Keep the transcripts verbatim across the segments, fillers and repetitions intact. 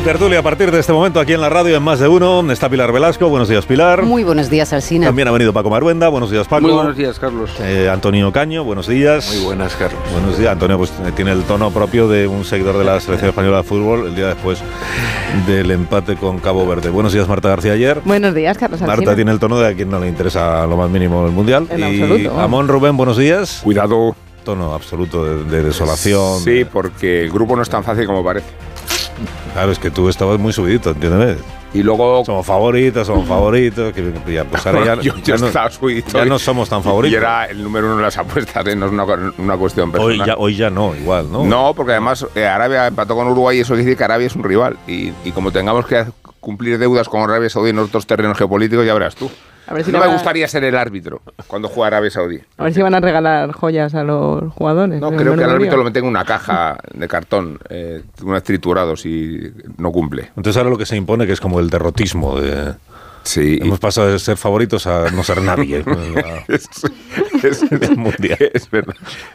En tertulia a partir de este momento aquí en la radio en Más de Uno está Pilar Velasco. Buenos días, Pilar. Muy buenos días, Alsina. También ha venido Paco Maruenda. Buenos días, Paco. Muy buenos días, Carlos. Eh, Antonio Caño, buenos días. Muy buenas, Carlos. Buenos días. Antonio pues tiene el tono propio de un seguidor de la selección española de fútbol el día después del empate con Cabo Verde. Buenos días, Marta García Ayer. Buenos días, Carlos Alsina. Marta tiene el tono de a quien no le interesa lo más mínimo el Mundial. En y absoluto. Amón Rubén, buenos días. Cuidado. Tono absoluto de, de desolación. Sí, porque el grupo no es tan fácil como parece. Claro, es que tú estabas muy subidito, entiéndeme. Y luego... Somos favoritos, somos favoritos. Que ya, pues ahora ya, yo, ya, yo no, estaba subidito ya no somos tan favoritos. Y era el número uno de las apuestas, ¿eh? No es una, una cuestión personal. Hoy ya, hoy ya no, igual, ¿no? No, porque además eh, Arabia empató con Uruguay y eso quiere decir que Arabia es un rival. Y, y como tengamos que cumplir deudas con Arabia Saudí en otros terrenos geopolíticos, ya verás tú. A ver si no me va... gustaría ser el árbitro cuando juega Arabia Saudí. A ver si van a regalar joyas a los jugadores. No, creo que el árbitro lo mete en una caja de cartón, eh, unos triturados y no cumple. Entonces ahora lo que se impone que es como el derrotismo de... Sí. Hemos pasado de ser favoritos a no ser nadie. es, es, es, mundial. Es verdad.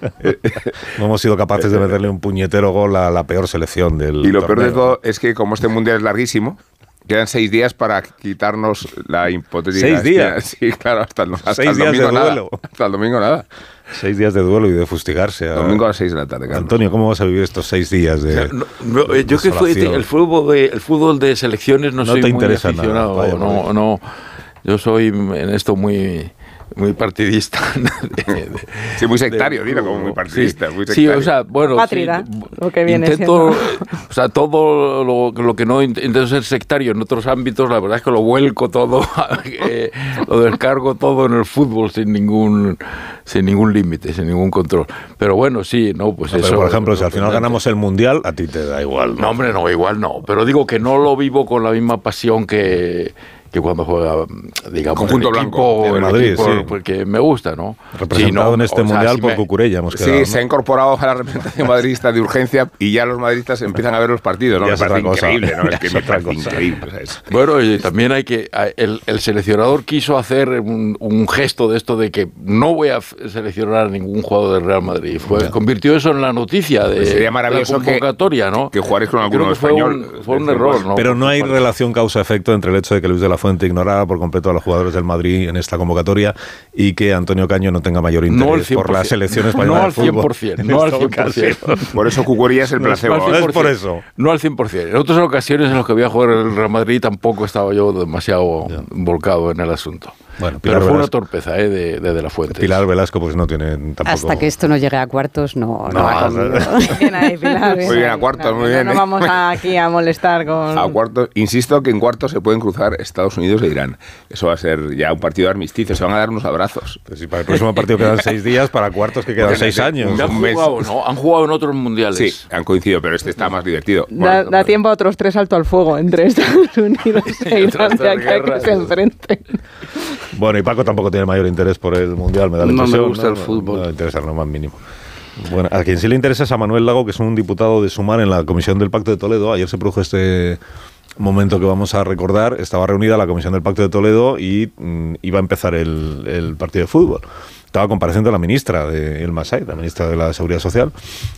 No hemos sido capaces de meterle un puñetero gol a la peor selección del Y lo torneo. peor de todo es que como este mundial es larguísimo, quedan seis días para quitarnos la hipotética... ¿Seis días? Sí, claro, hasta el, hasta seis el días domingo de nada. duelo. Hasta el domingo nada. Seis días de duelo y de fustigarse. A... Domingo a las seis de la tarde, Carlos. Antonio, ¿cómo vas a vivir estos seis días de... O sea, no, no, yo que fue, el fútbol de, el fútbol de selecciones no, No soy te muy interesa aficionado. nada, vaya, no, no, yo soy en esto muy... muy partidista. De, de, sí, muy sectario, de, dilo, como muy partidista. Sí, muy sectario. Sí, o sea, bueno, Pátrida, sí, lo que viene intento, siendo. O sea, todo lo, lo que no intento ser sectario en otros ámbitos, la verdad es que lo vuelco todo, eh, lo descargo todo en el fútbol sin ningún sin ningún límite, sin ningún control. Pero bueno, sí, no, pues no, eso. Pero por ejemplo, si al final ganamos el Mundial, a ti te da igual, ¿no? No, hombre, no, igual no. Pero digo que no lo vivo con la misma pasión que... que cuando juega, digamos, conjunto el blanco equipo, de el Madrid, equipo, sí. Porque me gusta, ¿no? Representado sí, no, en este o sea, mundial si por me... Cucurella, hemos quedado, Sí, ¿no? se ha incorporado a la representación madridista de urgencia y ya los madridistas empiezan a ver los partidos, ¿no? Ya Me es parece otra cosa. increíble, ¿no? Ya Es que es me otra parece cosa. increíble. O sea, es... Bueno, y también hay que... El, el seleccionador quiso hacer un, un gesto de esto de que no voy a seleccionar a ningún jugador del Real Madrid. Fue, ya. Convirtió eso en la noticia de, Pues sería maravilloso de la convocatoria, ¿no? Que jugares con alguno Creo que fue español. un, fue un error, ¿no? Pero no hay relación causa-efecto entre el hecho de que Luis de la Fuente ignorara por completo a los jugadores del Madrid en esta convocatoria y que Antonio Caño no tenga mayor interés no por la selección española no de fútbol. al cien por ciento, no al cien por ciento. Por eso Cucurella es el No es placebo. al No cien es por eso. No al cien por ciento. En otras ocasiones en las que voy a jugar el Real Madrid tampoco estaba yo demasiado ya. volcado en el asunto. Bueno, Pilar Pero fue Velasco, una torpeza ¿eh? de, de, de la Fuente. Pilar Velasco pues no tiene tampoco... Hasta que esto no llegue a cuartos no, no, No, va conmigo. Bien ahí, Pilar, bien Muy bien, ahí. a cuartos, No, muy no, bien. No, ¿eh? no vamos aquí a molestar con... A cuartos, insisto que en cuartos se pueden cruzar Estados Unidos e Irán. Eso va a ser ya un partido de armisticio, se van a dar unos abrazos. Pues si para el próximo partido quedan seis días, para cuartos que quedan seis años. Han jugado, ¿no? Han jugado en otros mundiales. Sí, han coincidido, pero este está más divertido. Da, Bueno, da tiempo a otros tres salto al fuego entre Estados Unidos e Irán de aquí a que se enfrenten. Bueno, y Paco tampoco tiene mayor interés por el Mundial, me da la No impresión. me gusta ¿no? el fútbol. No le interesa lo más mínimo. Bueno, a quien sí le interesa es a Manuel Lago, que es un diputado de Sumar en la Comisión del Pacto de Toledo. Ayer se produjo este momento que vamos a recordar. Estaba reunida la Comisión del Pacto de Toledo y mm, iba a empezar el, el partido de fútbol. Estaba compareciendo la ministra de El Masai, la ministra de la Seguridad Social.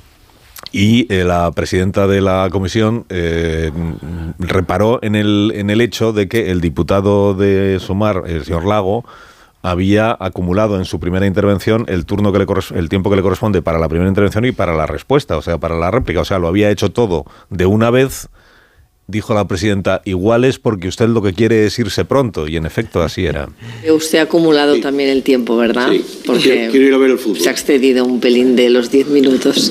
Y eh, la presidenta de la comisión eh, reparó en el, en el hecho de que el diputado de Sumar, el señor Lago, había acumulado en su primera intervención el turno que le corres- el tiempo que le corresponde para la primera intervención y para la respuesta, o sea, para la réplica. O sea, lo había hecho todo de una vez. Dijo la presidenta, igual es porque usted lo que quiere es irse pronto, y en efecto así era. Usted ha acumulado sí. también el tiempo, ¿verdad? Sí, porque quiero, quiero ir a ver el fútbol. Se ha excedido un pelín de los diez minutos.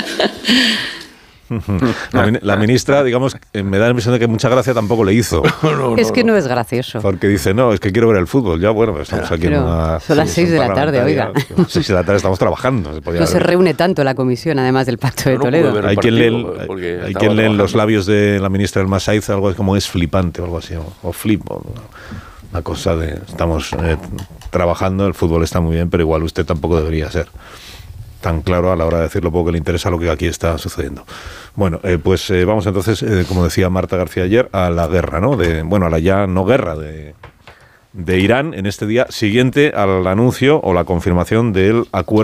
La, la ministra, digamos, me da la impresión de que mucha gracia tampoco le hizo. No, no, es que no. no es gracioso. Porque dice, no, es que quiero ver el fútbol. Ya, bueno, estamos aquí Pero en una... son las seis de la tarde, oiga. seis de la tarde estamos trabajando. Se podía no se ver. reúne tanto la comisión, además del Pacto de No, no Toledo. pude ver Hay el quien lee, partido, porque hay estaba quien lee en los trabajando. labios de la ministra del Masai algo como es flipante o algo así, o, o flip, o una cosa de estamos eh, trabajando, el fútbol está muy bien, pero igual usted tampoco debería ser tan claro a la hora de decir lo poco que le interesa lo que aquí está sucediendo. Bueno, eh, pues eh, vamos entonces, eh, como decía Marta García ayer, a la guerra, ¿no? De, bueno, a la ya no guerra de, de Irán en este día siguiente al anuncio o la confirmación del acuerdo